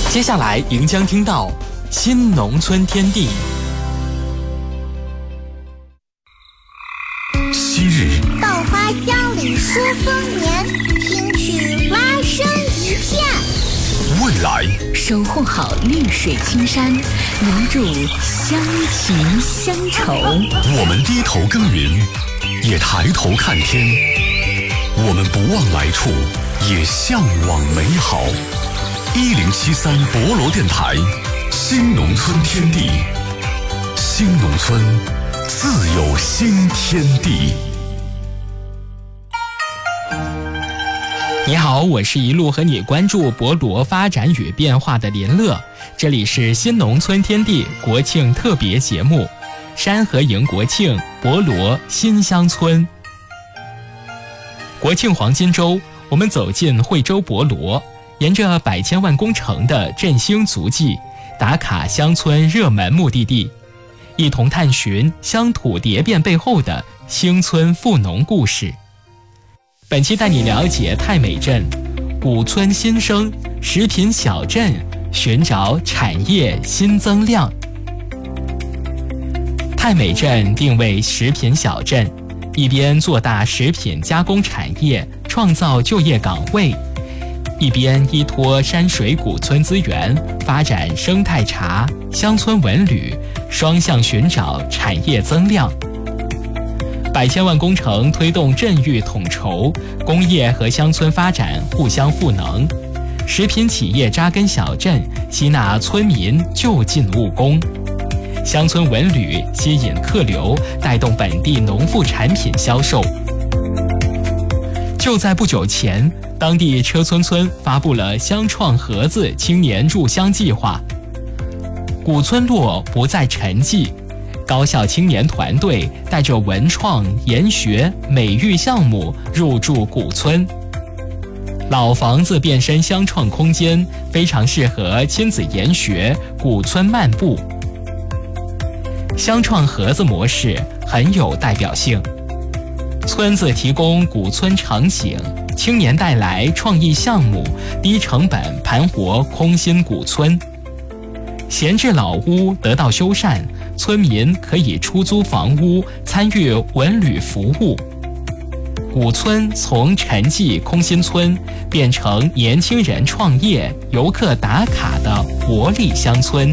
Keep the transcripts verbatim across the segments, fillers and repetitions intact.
接下来您将听到新农村天地。 昔日稻花香里说丰年，听取蛙声一片。 未来守护好绿水青山，留住乡情乡愁。 我们低头耕耘，也抬头看天。我们不忘来处，也向往美好。一零七三博罗电台，新农村天地，新农村自有新天地。 你好，我是一路和你关注博罗发展与变化的林乐，这里是新农村天地国庆特别节目，山河营国庆博罗新乡村。国庆黄金周，我们走进惠州博罗，沿着百千万工程的振兴足迹，打卡乡村热门目的地，一同探寻乡土蝶变背后的兴村富农故事。本期带你了解太美镇，古村新生，食品小镇，寻找产业新增量。太美镇定位食品小镇，一边做大食品加工产业，创造就业岗位，一边依托山水古村资源，发展生态茶、乡村文旅，双向寻找产业增量。百千万工程推动镇域统筹，工业和乡村发展互相赋能，食品企业扎根小镇，吸纳村民就近务工，乡村文旅吸引客流，带动本地农副产品销售。就在不久前，当地车村村发布了乡创盒子青年入乡计划，古村落不再沉寂，高校青年团队带着文创、研学、美育项目入驻古村，老房子变身乡创空间，非常适合亲子研学、古村漫步。乡创盒子模式很有代表性，村子提供古村场景，青年带来创意项目，低成本盘活空心古村。闲置老屋得到修缮，村民可以出租房屋，参与文旅服务。古村从沉寂空心村变成年轻人创业、游客打卡的活力乡村。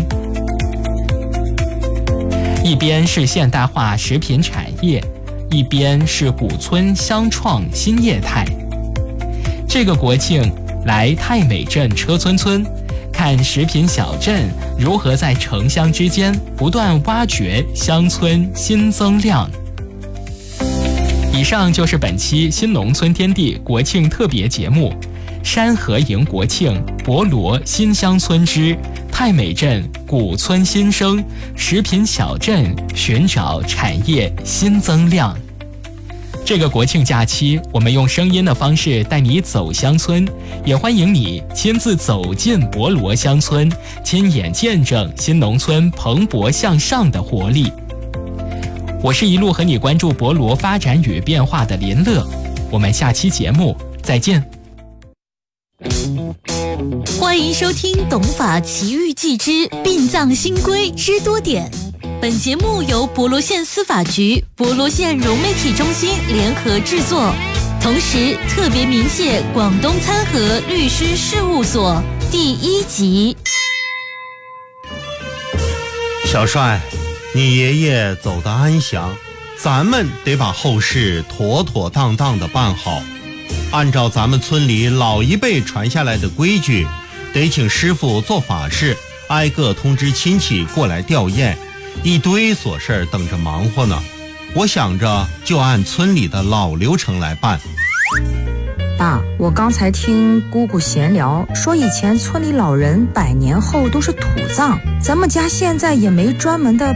一边是现代化食品产业，一边是古村乡创新业态。这个国庆来太美镇车村村，看食品小镇如何在城乡之间不断挖掘乡村新增量。以上就是本期新农村天地国庆特别节目，山河营国庆博罗新乡村之太美镇古村新生，食品小镇寻找产业新增量。这个国庆假期，我们用声音的方式带你走乡村，也欢迎你亲自走进博罗乡村，亲眼见证新农村蓬勃向上的活力。我是一路和你关注博罗发展与变化的林乐，我们下期节目再见。 欢迎收听《董法奇遇记之殡葬新规知多点》。本节目由博罗县司法局、博罗县融媒体中心联合制作，同时特别鸣谢广东参合律师事务所。第一集。 小帅，你爷爷走得安详，咱们得把后事妥妥当当的办好。按照咱们村里老一辈传下来的规矩，得请师傅做法事，挨个通知亲戚过来吊唁，一堆琐事等着忙活呢。我想着就按村里的老流程来办。 爸，我刚才听姑姑闲聊，说以前村里老人百年后都是土葬，咱们家现在也没专门的